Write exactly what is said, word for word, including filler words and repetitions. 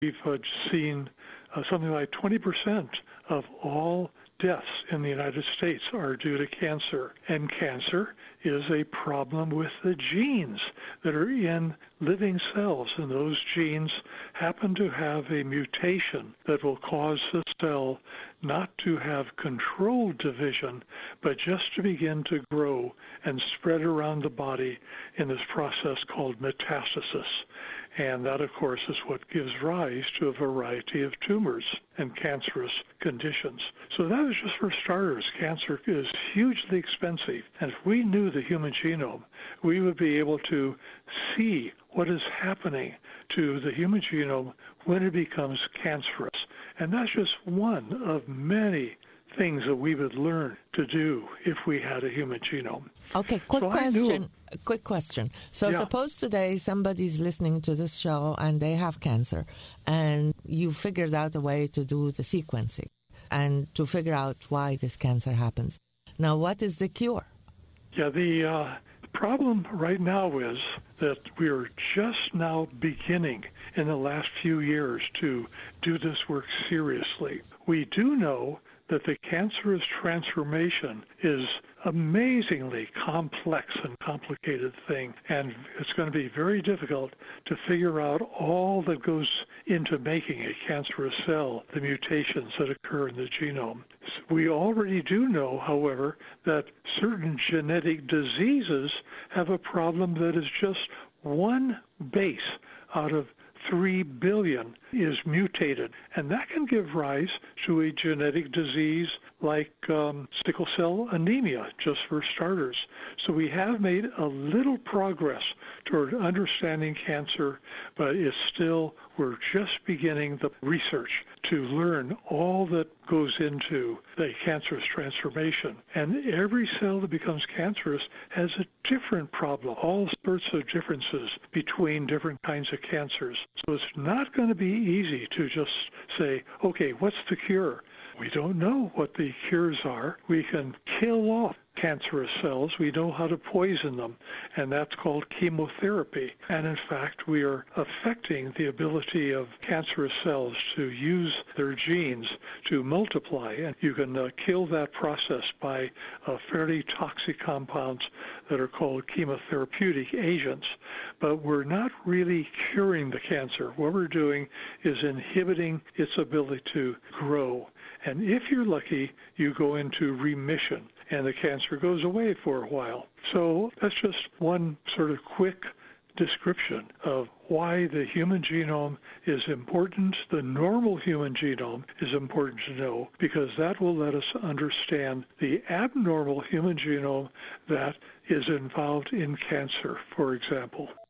We've uh, seen uh, something like twenty percent of all deaths in the United States are due to cancer. And cancer is a problem with the genes that are in living cells. And those genes happen to have a mutation that will cause the cell not to have controlled division, but just to begin to grow and spread around the body in this process called metastasis. And that, of course, is what gives rise to a variety of tumors and cancerous conditions. So that is just for starters. Cancer is hugely expensive. And if we knew the human genome, we would be able to see what is happening to the human genome when it becomes cancerous. And that's just one of many things that we would learn to do if we had a human genome. Okay, quick so question. Quick question. So yeah. suppose today somebody's listening to this show and they have cancer, and you figured out a way to do the sequencing and to figure out why this cancer happens. Now, what is the cure? Yeah, the uh, problem right now is that we're just now beginning in the last few years to do this work seriously. We do know that the cancerous transformation is amazingly complex and complicated thing, and it's going to be very difficult to figure out all that goes into making a cancerous cell, the mutations that occur in the genome. We already do know, however, that certain genetic diseases have a problem that is just one base out of three billion is mutated, and that can give rise to a genetic disease like um, sickle cell anemia, just for starters. So we have made a little progress toward understanding cancer, but it's still, we're just beginning the research to learn all that goes into the cancerous transformation. And every cell that becomes cancerous has a different problem, all sorts of differences between different kinds of cancers. So it's not going to be easy to just say, okay, what's the cure? We don't know what the cures are. We can kill off cancerous cells. We know how to poison them, and that's called chemotherapy. And in fact, we are affecting the ability of cancerous cells to use their genes to multiply. And you can uh, kill that process by uh, fairly toxic compounds that are called chemotherapeutic agents. But we're not really curing the cancer. What we're doing is inhibiting its ability to grow. And if you're lucky, you go into remission, and the cancer goes away for a while. So that's just one sort of quick description of why the human genome is important. The normal human genome is important to know, because that will let us understand the abnormal human genome that is involved in cancer, for example.